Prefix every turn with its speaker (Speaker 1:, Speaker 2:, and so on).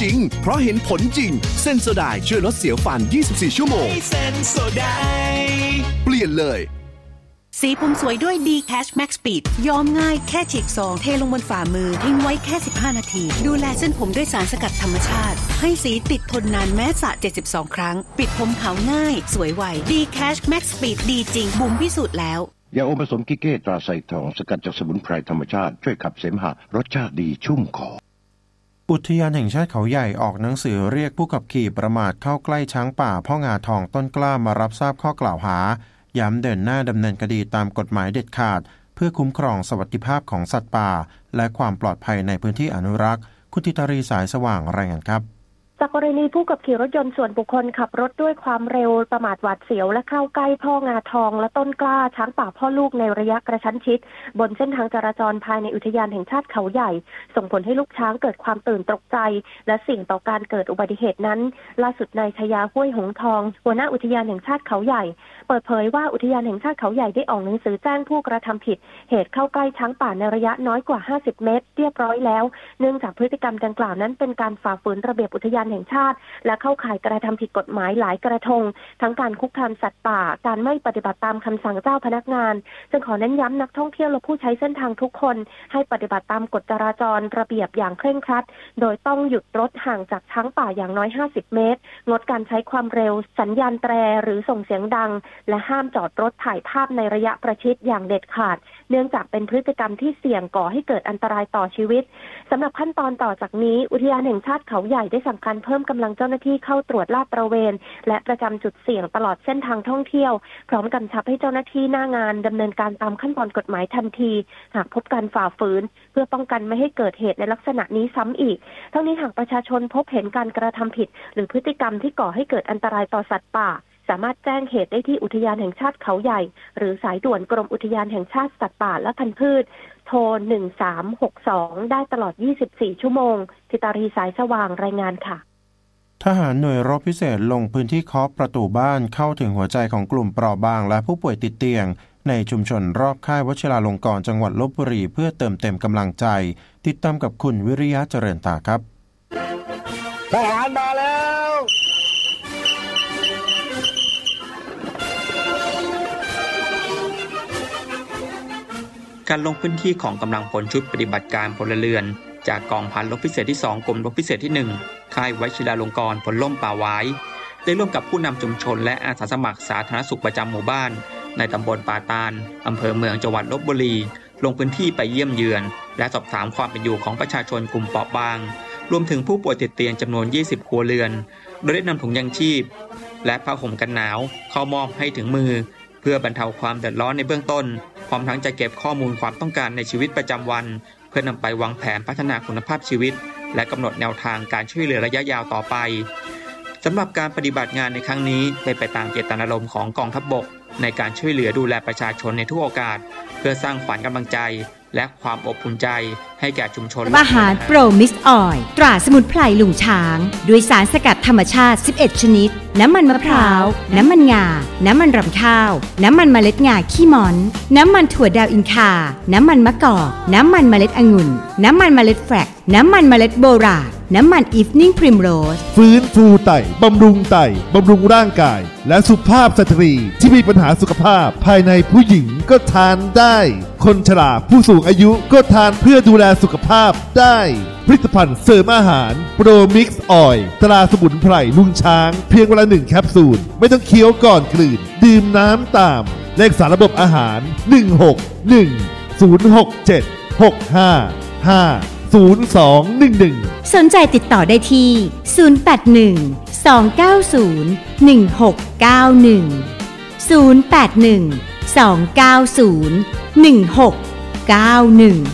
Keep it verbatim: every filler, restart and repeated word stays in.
Speaker 1: จริงเพราะเห็นผลจริงเซนโซไดช่วยลดเสียวฟันยี่สิบสี่ชั่วโมงเซนโซไดเปลี่ยนเลย
Speaker 2: สีผมสวยด้วย ดี Cash Max Speed ย้อมง่ายแค่ฉีกซองเทลงบนฝ่ามือทิ้งไว้แค่สิบห้านาทีดูแลเส้นผมด้วยสารสกัดธรรมชาติให้สีติดทนนานแม้สระเจ็ดสิบสองครั้งปิดผมขาวง่ายสวยไว ดี Cash Max Speed ดีจริงบุ๋มพิสูจน์แล้ว
Speaker 3: ยาอมผสมกิเก้ตราไซทองสกัดจากสมุนไพรธรรมชาติช่วยขับเสมหะรสชาติดีชุ่มคอ
Speaker 4: อุทยานแห่งชาติเขาใหญ่ออกหนังสือเรียกผู้ขับขี่ประมาทเข้าใกล้ช้างป่าพ่องาทองต้นกล้ามารับทราบข้อกล่าวหาย้ำเดินหน้าดำเนินคดีตามกฎหมายเด็ดขาดเพื่อคุ้มครองสวัสดิภาพของสัตว์ป่าและความปลอดภัยในพื้นที่อนุรักษ์คุณธิตารีสายสว่างรายงานครับ
Speaker 5: จากกรณีผู้ขับขี่รถยนต์ส่วนบุคคลขับรถด้วยความเร็วประมาทหวาดเสียวและเข้าใกล้พ่องาทองและต้นกล้าช้างป่าพ่อลูกในระยะกระชั้นชิดบนเส้นทางจราจรภายในอุทยานแห่งชาติเขาใหญ่ส่งผลให้ลูกช้างเกิดความตื่นตกใจและเสี่ยงต่อการเกิดอุบัติเหตุนั้นล่าสุดนายชยาห้วยหงทองหัวหน้าอุทยานแห่งชาติเขาใหญ่เปิดเผยว่าอุทยานแห่งชาติเขาใหญ่ได้ออกหนังสือแจ้งผู้กระทำผิดเหตุเข้าใกล้ช้างป่าในระยะน้อยกว่าห้าสิบเมตรเรียบร้อยแล้วเนื่องจากพฤติกรรมดังกล่าวนั้นเป็นการฝ่าฝืนระเบียบอุทยานแห่งชาติและเข้าข่ายกระทำผิดกฎหมายหลายกระทงทั้งการคุกคามสัตว์ป่าการไม่ปฏิบัติตามคำสั่งเจ้าพนักงานจึงขอเน้นย้ำนักท่องเที่ยวและผู้ใช้เส้นทางทุกคนให้ปฏิบัติตามกฎจราจรระเบียบอย่างเคร่งครัดโดยต้องหยุดรถห่างจากช้างป่าอย่างน้อยห้าสิบเมตรงดการใช้ความเร็วสัญญาณแตรหรือส่งเสียงดังและห้ามจอดรถถ่ายภาพในระยะประชิดอย่างเด็ดขาดเนื่องจากเป็นพฤติกรรมที่เสี่ยงก่อให้เกิดอันตรายต่อชีวิตสำหรับขั้นตอนต่อจากนี้อุทยานแห่งชาติเขาใหญ่ได้สั่งการเพิ่มกำลังเจ้าหน้าที่เข้าตรวจลาดตระเวนและประจำจุดเสี่ยงตลอดเส้นทางท่องเที่ยวพร้อมกำชับให้เจ้าหน้าที่หน้างานดำเนินการตามขั้นตอนกฎหมายทันทีหากพบการฝ่าฝืนเพื่อป้องกันไม่ให้เกิดเหตุในลักษณะนี้ซ้ำอีกทั้งนี้หากประชาชนพบเห็นการกระทำผิดหรือพฤติกรรมที่ก่อให้เกิดอันตรายต่อสัตว์ป่าสามารถแจ้งเหตุได้ที่อุทยานแห่งชาติเขาใหญ่หรือสายด่วนกรมอุทยานแห่งชาติสัตว์ป่าและพันธุ์พืชโทรหนึ่งสามหกสองได้ตลอดยี่สิบสี่ชั่วโมงธิตารีสายสว่างรายงานค่ะ
Speaker 4: ทหารหน่วยรบพิเศษลงพื้นที่เคาะประตูบ้านเข้าถึงหัวใจของกลุ่มเปราะบางและผู้ป่วยติดเตียงในชุมชนรอบค่ายวชิราลงกรณ์จังหวัดลพบุรีเพื่อเติมเต็มกำลังใจติดตามกับคุณวิริยะเจริญตาครับ
Speaker 6: ทหารมาแล้ว
Speaker 7: การลงพื้นที่ของกำลังพลชุดปฏิบัติการพลเรือนจากกองพันรบพิเศษที่สองกรมรบพิเศษที่หนึ่งค่ายวชิราลงกรณ์พลล่มป่าหวายได้ร่วมกับผู้นำชุมชนและอาสาสมัครสาธารณสุขประจำหมู่บ้านในตำบลป่าตาลอำเภอเมืองจังหวัดลพบุรีลงพื้นที่ไปเยี่ยมเยือนและสอบถามความเป็นอยู่ของประชาชนกลุ่มเปราะบางรวมถึงผู้ป่วยติดเตียงจำนวนยี่สิบครัวเรือนโดยได้นำถุงยางชีพและผ้าห่มกันหนาวเข้ามอบให้ถึงมือเพื่อบรรเทาความเดือดร้อนในเบื้องต้นพร้อมทั้งจะเก็บข้อมูลความต้องการในชีวิตประจำวันเพื่อนำไปวางแผนพัฒนาคุณภาพชีวิตและกำหนดแนวทางการช่วยเหลือระยะยาวต่อไปสำหรับการปฏิบัติงานในครั้งนี้เป็นไปตามเจตนารมณ์ของกองทัพบกในการช่วยเหลือดูแลประชาชนในทุกโอกาสเพื่อสร้างขวัญกำลังใจและความอบอุ่นใจให้แก่ชุมชน
Speaker 8: อาหารโปรมิกซ์ออยล์ตราสมุนไพรลุงช้างด้วยสารสกัดธรรมชาติสิบเอ็ดชนิดน้ำมันมะพร้าวน้ำมันงาน้ำมันรำข้าวน้ำมันเมล็ดงาขี้ม้อนน้ำมันถั่วดาวอินคาน้ำมันมะกอกน้ำมันเมล็ดองุ่นน้ำมันเมล็ดแฟลกน้ำมันเมล็ดโบราณน้ำมันอีฟนิ่งพริมโรส
Speaker 6: ฟื้นฟูไตบำรุงไตบำรุงร่างกายและสุขภาพสตรีที่มีปัญหาสุขภาพภายในผู้หญิงก็ทานได้คนชราผู้สูงอายุก็ทานเพื่อดูแลสุขภาพได้ผลิตภัณฑ์เสริมอาหารโปรมิกซ์ออยล์ตราสมุนไพรลุงช้างเพียงวันละหนึ่งแคปซูลไม่ต้องเคี้ยวก่อนกลืนดื่มน้ำตามเลขสารระบบอาหารหนึ่ง หก หนึ่ง ศูนย์ หก เจ็ด หก ห้า ห้า ศูนย์ สอง หนึ่ง หนึ่ง
Speaker 8: สนใจติดต่อได้ที่ศูนย์ แปด หนึ่ง สอง เก้า ศูนย์ หนึ่ง หก เก้า หนึ่ง ศูนย์ แปด หนึ่ง สอง เก้า ศูนย์ หนึ่ง หก เก้า หนึ่ง